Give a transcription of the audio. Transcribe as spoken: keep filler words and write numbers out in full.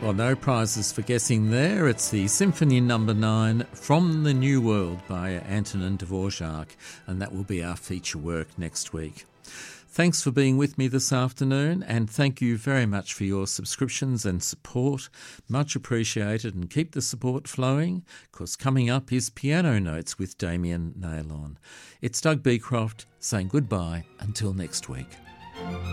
Well, no prizes for guessing there. It's the Symphony Number nine from the New World by Antonin Dvorak, and that will be our feature work next week. Thanks for being with me this afternoon, and thank you very much for your subscriptions and support. Much appreciated, and keep the support flowing, because coming up is Piano Notes with Damien Nailon. It's Doug Beecroft saying goodbye until next week.